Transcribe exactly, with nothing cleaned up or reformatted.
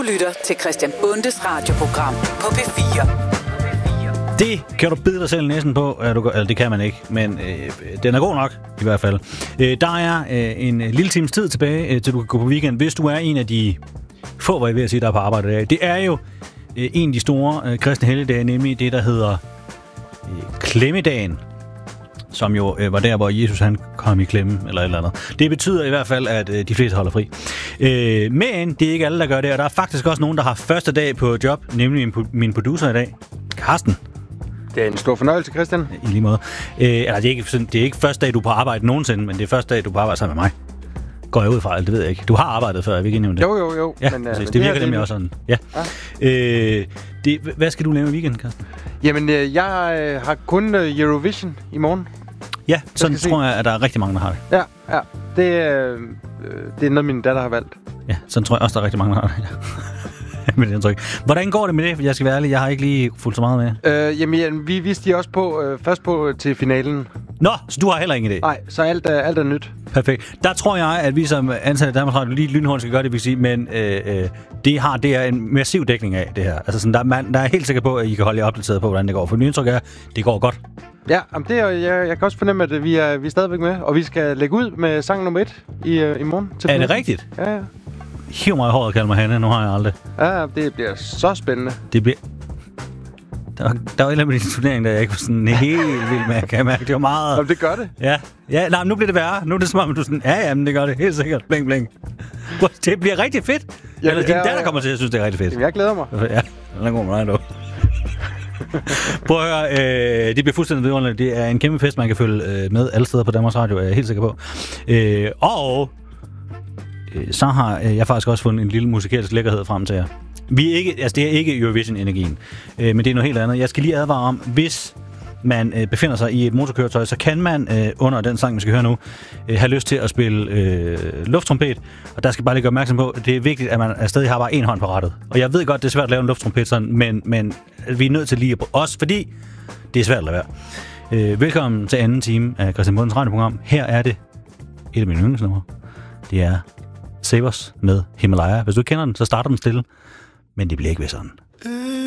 lytter til Christian Bundes radioprogram på P fire. Det kan du bide dig selv næsen på. Ja, du, eller det kan man ikke, men øh, den er god nok i hvert fald. Øh, der er øh, en lille times tid tilbage, øh, til du kan gå på weekend, hvis du er en af de få, hvad jeg vil sige, der er på arbejde i dag. Det er jo øh, en af de store øh, kristne helligdage, nemlig det, der hedder øh, Klemmedagen, som jo øh, var der, hvor Jesus han kom i klemme, eller et eller andet. Det betyder i hvert fald, at øh, de fleste holder fri. Øh, men det er ikke alle, der gør det, og der er faktisk også nogen, der har første dag på job, nemlig min, min producer i dag, Carsten. Det er en stor fornøjelse, Christian. I lige måde. Øh, eller det er, ikke, det er ikke første dag, du er på arbejde nogensinde, men det er første dag, du er på arbejde sammen med mig. Går jeg ud fra, det ved jeg ikke. Du har arbejdet før, er vi ikke enige om det? Jo, jo, jo. Ja, men, altså, men det, det virker nemlig også sådan. Ja. ja. Øh, det, hvad skal du lave i weekenden, Carsten? Jamen, øh, jeg øh, har kun øh, Eurovision i morgen. Ja, sådan tror jeg, at der er rigtig mange, der har det. Ja, ja. Det, øh, det er noget, min datter har valgt. Ja, sådan tror jeg også, der er rigtig mange, der har det. Med det indtryk. Hvordan går det med det? For jeg skal være ærlig, jeg har ikke lige fulgt så meget med. Øh, jamen, vi vidste de også på, øh, først på til finalen. Nå, så du har heller ingen idé? Nej, så alt er, alt er nyt. Perfekt. Der tror jeg, at vi som ansatte i Danmarks Radio lige lynhurtigt skal gøre det, vi sige, men øh, øh, det har det er en massiv dækning af det her. Altså sådan, der, man, der er helt sikker på, at I kan holde jer opdateret på, hvordan det går. For mit indtryk er, det går godt. Ja, jamen det er, jeg, jeg kan også fornemme, at vi er, vi er stadigvæk med, og vi skal lægge ud med sang nummer et i, øh, i morgen. Til er det rigtigt? Ja, ja. Hiv mig i håret og kald mig Hanne, nu har jeg aldrig. Ja, det bliver så spændende. Det bliver... Der var, der var et eller andet med din turnering, der jeg ikke var sådan helt vild med, kan jeg mærke. Det var meget... Jamen, det gør det. Ja, ja nej, nu bliver det værre. Nu er det som om, du er sådan, ja, ja, men det gør det helt sikkert. Bling, bling. Det bliver rigtig fedt. Ja, eller din ja, datter kommer til at synes, det er rigtig fedt. Jamen, jeg glæder mig. Ja, den er god med dig nu. Prøv at høre, øh, det bliver fuldstændig vidunderligt. Det er en kæmpe fest, man kan følge øh, med alle steder på Danmarks Radio, er jeg helt sikker på. Øh, og øh, så har øh, jeg faktisk også fundet en lille musikalsk lækkerhed frem til jer. Vi er ikke, altså det er ikke Eurovision-energien, øh, men det er noget helt andet. Jeg skal lige advare om, hvis man øh, befinder sig i et motorkøretøj, så kan man øh, under den sang, vi skal høre nu, øh, have lyst til at spille øh, lufttrompet. Og der skal bare lige gøre opmærksom på, at det er vigtigt, at man stadig har bare en hånd på rattet. Og jeg ved godt, det er svært at lave en lufttrompet sådan, men, men vi er nødt til lige at også fordi det er svært at lade være. Øh, velkommen til anden time af Christian Bundens radioprogram. Her er det et af mine yndlingsnumre. Det er Save Us med Himalaya. Hvis du ikke kender den, så starter den stille. Men det bliver ikke ved sådan.